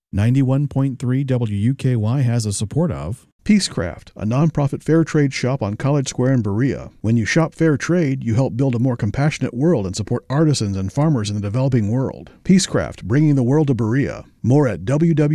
91.3 WUKY has the support of Peacecraft, a nonprofit fair trade shop on College Square in Berea. When you shop fair trade, you help build a more compassionate world and support artisans and farmers in the developing world. Peacecraft, bringing the world to Berea. More at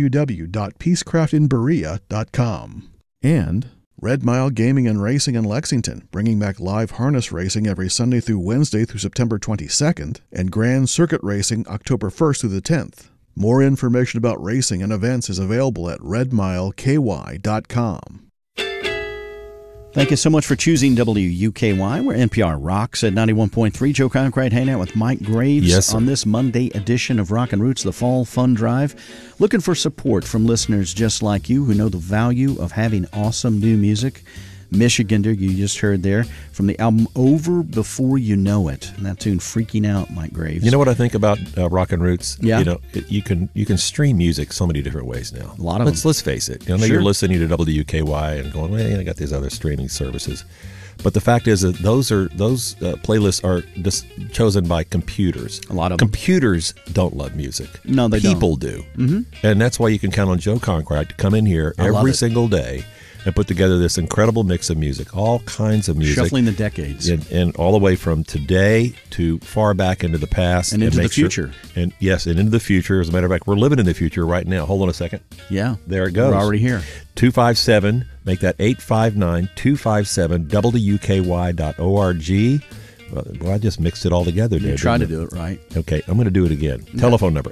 www.peacecraftinberea.com. And Red Mile Gaming and Racing in Lexington, bringing back live harness racing every Sunday through Wednesday through September 22nd, and Grand Circuit Racing October 1st through the 10th. More information about racing and events is available at redmileky.com. Thank you so much for choosing WUKY, where NPR rocks at 91.3. Joe Conkright hanging out with Mike Graves on this Monday edition of Rockin' Roots, the Fall Fun Drive. Looking for support from listeners just like you who know the value of having awesome new music. Michigander, you just heard there, from the album Over Before You Know It. And that tune, Freaking Out, Mike Graves. You know what I think about Rockin' Roots? Yeah. You know, you can stream music so many different ways now. A lot of them. Let's face it. I know you're listening to WUKY and going, well, I got these other streaming services. But the fact is that those playlists are just chosen by computers. A lot of them. Computers don't love music. No, they People don't. do. Mm-hmm. And that's why you can count on Joe Conkright to come in here every single day and put together this incredible mix of music, all kinds of music. Shuffling the decades. And all the way from today to far back into the past. And into the future. And into the future. As a matter of fact, we're living in the future right now. Hold on a second. Yeah. There it goes. We're already here. 257, make that 859-257, WUKY.org. Well, I just mixed it all together. You tried to do it right. Okay, I'm going to do it again. Yeah. Telephone number,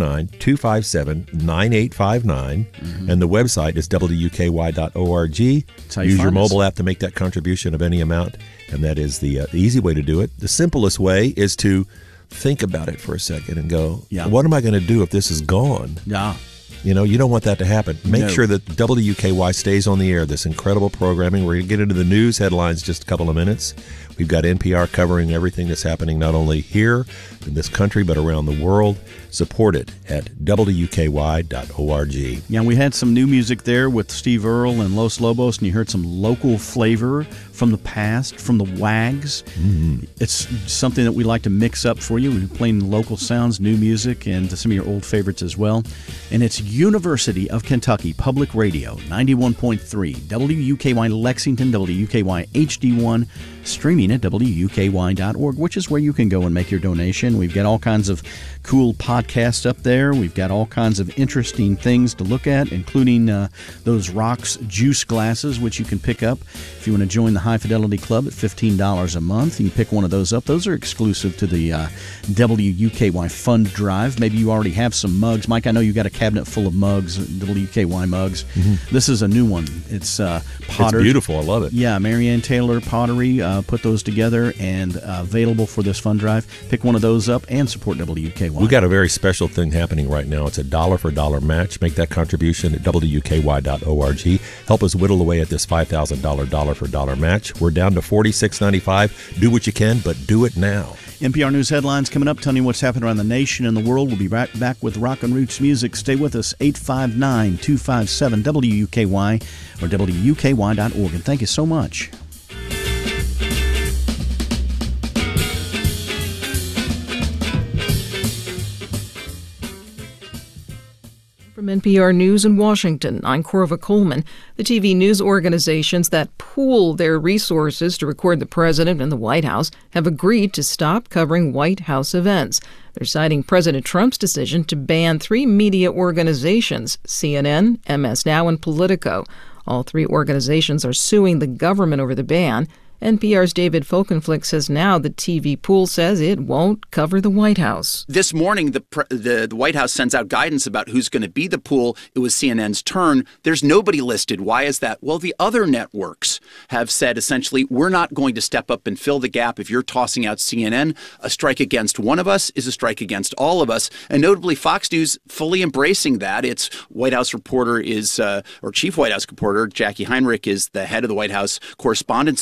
859-257-9859. And the website is WUKY.org. Use your mobile app to make that contribution of any amount. And that is the easy way to do it. The simplest way is to think about it for a second and go, what am I going to do if this is gone? Yeah. You know, you don't want that to happen. Make sure that WUKY stays on the air, this incredible programming. We're going to get into the news headlines in just a couple of minutes. We've got NPR covering everything that's happening not only here in this country, but around the world. Support it at WUKY.org. Yeah, we had some new music there with Steve Earle and Los Lobos, and you heard some local flavor from the past, from the Wags. Mm-hmm. It's something that we like to mix up for you. We're playing local sounds, new music, and some of your old favorites as well. And it's University of Kentucky Public Radio, 91.3, WUKY Lexington, WUKY HD1, streaming at WUKY.org, which is where you can go and make your donation. We've got all kinds of cool podcasts up there. We've got all kinds of interesting things to look at, including those Rocks juice glasses, which you can pick up if you want to join the High Fidelity Club at $15 a month. You can pick one of those up. Those are exclusive to the WUKY Fund Drive. Maybe you already have some mugs. Mike, I know you got a cabinet full of mugs, WUKY mugs. Mm-hmm. This is a new one. It's pottered. It's beautiful. I love it. Yeah, Marianne Taylor Pottery put those together and available for this fund drive. Pick one of those up and support WUKY. We've got a very special thing happening right now. It's a dollar for dollar match. Make that contribution at WUKY.org. Help us whittle away at this $5,000 dollar for dollar match. We're down to $46.95. Do what you can, but do it now. NPR News headlines coming up, telling you what's happening around the nation and the world. We'll be right back with Rockin' Roots music. Stay with us, 859-257-WUKY or WUKY.org. And thank you so much. From NPR News in Washington, I'm Corva Coleman. The TV news organizations that pool their resources to record the president and the White House have agreed to stop covering White House events. They're citing President Trump's decision to ban 3 media organizations, CNN, MS Now, and Politico. All 3 organizations are suing the government over the ban. NPR's David Folkenflik says now the TV pool says it won't cover the White House. This morning, the White House sends out guidance about who's going to be the pool. It was CNN's turn. There's nobody listed. Why is that? Well, the other networks have said essentially, we're not going to step up and fill the gap. If you're tossing out CNN, a strike against one of us is a strike against all of us. And notably, Fox News fully embracing that. Its White House reporter is, or chief White House reporter, Jackie Heinrich, is the head of the White House Correspondents Association.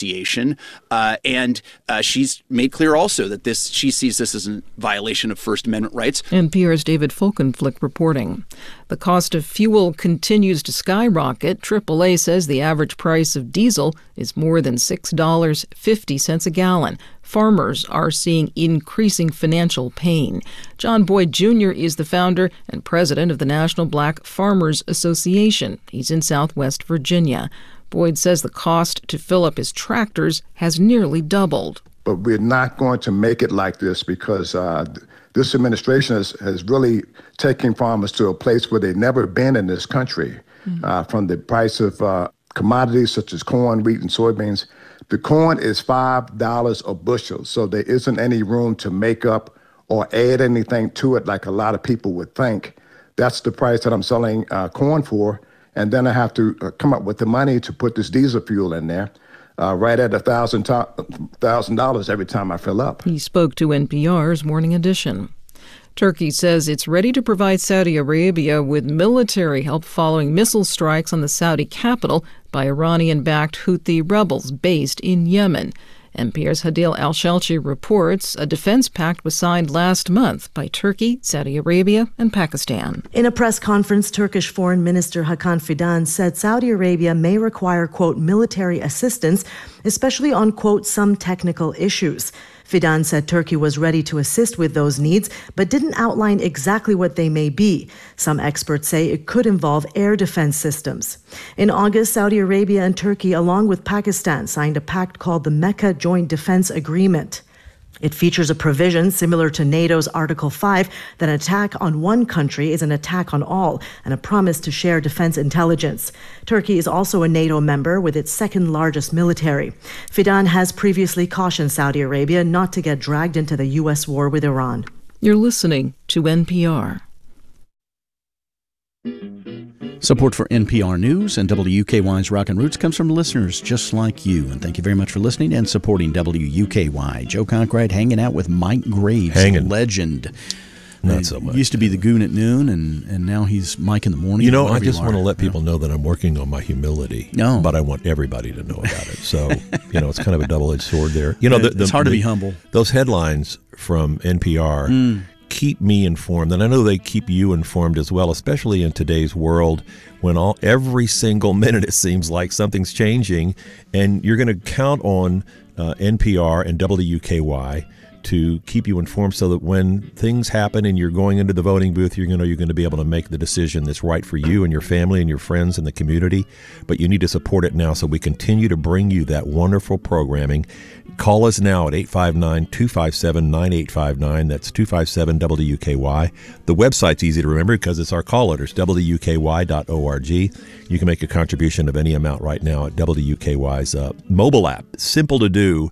Association, and she's made clear also that she sees this as a violation of First Amendment rights. NPR's David Folkenflik reporting. The cost of fuel continues to skyrocket. AAA says the average price of diesel is more than $6.50 a gallon. Farmers are seeing increasing financial pain. John Boyd Jr. is the founder and president of the National Black Farmers Association. He's in Southwest Virginia. Boyd says the cost to fill up his tractors has nearly doubled. But we're not going to make it like this because this administration has really taken farmers to a place where they've never been in this country. From the price of commodities such as corn, wheat, and soybeans. The corn is $5 a bushel, so there isn't any room to make up or add anything to it like a lot of people would think. That's the price that I'm selling corn for, and then I have to come up with the money to put this diesel fuel in there, right at $1,000 every time I fill up. He spoke to NPR's Morning Edition. Turkey says it's ready to provide Saudi Arabia with military help following missile strikes on the Saudi capital by Iranian-backed Houthi rebels based in Yemen. NPR's Hadil Al-Shalchi reports a defense pact was signed last month by Turkey, Saudi Arabia, and Pakistan. In a press conference, Turkish Foreign Minister Hakan Fidan said Saudi Arabia may require, quote, military assistance, especially on, quote, some technical issues. Fidan said Turkey was ready to assist with those needs, but didn't outline exactly what they may be. Some experts say it could involve air defense systems. In August, Saudi Arabia and Turkey, along with Pakistan, signed a pact called the Mecca Joint Defense Agreement. It features a provision similar to NATO's Article 5 that an attack on one country is an attack on all, and a promise to share defense intelligence. Turkey is also a NATO member with its second largest military. Fidan has previously cautioned Saudi Arabia not to get dragged into the U.S. war with Iran. You're listening to NPR. Support for NPR News and WUKY's Rockin' Roots comes from listeners just like you. And thank you very much for listening and supporting WUKY. Joe Conkright hanging out with Mike Graves, legend. Not so much. Used to be the Goon at noon, and now he's Mike in the morning. You know, I just want to let people know that I'm working on my humility. No. But I want everybody to know about it. So, it's kind of a double-edged sword there. It's hard to be humble. Those headlines from NPR keep me informed, and I know they keep you informed as well, especially in today's world when every single minute it seems like something's changing, and you're going to count on NPR and WUKY to keep you informed so that when things happen and you're going into the voting booth, you're going to be able to make the decision that's right for you and your family and your friends and the community. But you need to support it now so we continue to bring you that wonderful programming. Call us now at 859-257-9859. That's 257-WUKY. The website's easy to remember because it's our call letters, WUKY.org. You can make a contribution of any amount right now at WUKY's mobile app. Simple to do.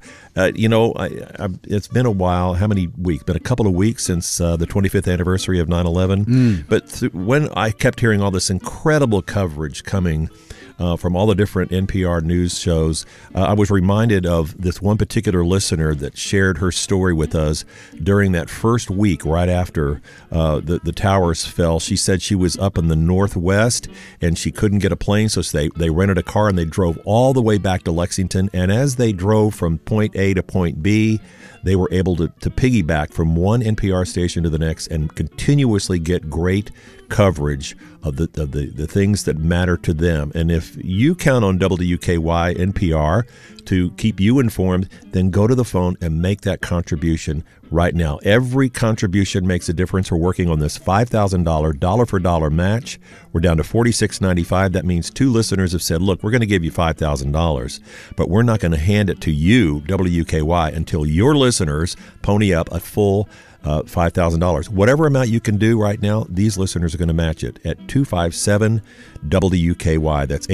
It's been a while. How many weeks? Been a couple of weeks since the 25th anniversary of 9/11. But when I kept hearing all this incredible coverage coming from all the different NPR news shows, I was reminded of this one particular listener that shared her story with us during that first week right after the towers fell. She said she was up in the Northwest and she couldn't get a plane, so they rented a car and they drove all the way back to Lexington. And as they drove from point A to point B, they were able to piggyback from one NPR station to the next and continuously get great coverage of the things that matter to them. And if you count on WUKY NPR to keep you informed, then go to the phone and make that contribution right now. Every contribution makes a difference. We're working on this $5,000 dollar-for-dollar match. We're down to $46.95. That means 2 listeners have said, look, we're going to give you $5,000, but we're not going to hand it to you, WUKY, until your listeners pony up a full $5,000. Whatever amount you can do right now, these listeners are going to match it at 257-WUKY. That's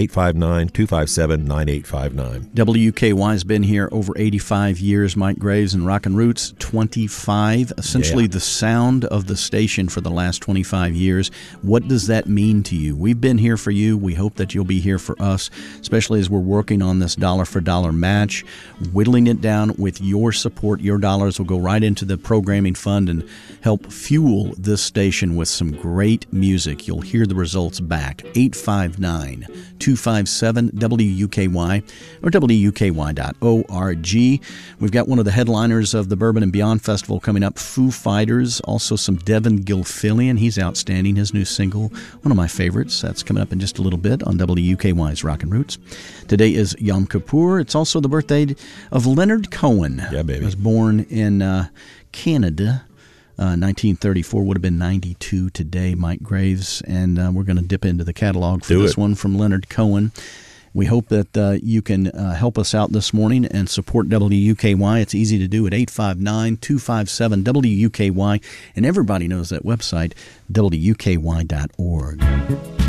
859-257-9859. WUKY has been here over 85 years. Mike Graves and Rockin' Roots, 25. Essentially the sound of the station for the last 25 years. What does that mean to you? We've been here for you. We hope that you'll be here for us, especially as we're working on this dollar-for-dollar match, whittling it down with your support. Your dollars will go right into the programming fund fund and help fuel this station with some great music. You'll hear the results back. 859-257-WUKY or WUKY.org. We've got one of the headliners of the Bourbon and Beyond Festival coming up, Foo Fighters, also some Devin Gilfillian. He's outstanding. His new single, one of my favorites. That's coming up in just a little bit on WUKY's Rockin' Roots. Today is Yom Kippur. It's also the birthday of Leonard Cohen. Yeah, baby. He was born in Canada. 1934, would have been 92 today, Mike Graves. And we're going to dip into the catalog for this one from Leonard Cohen. We hope that you can help us out this morning and support WUKY. It's easy to do at 859-257-WUKY. And everybody knows that website, WUKY.org.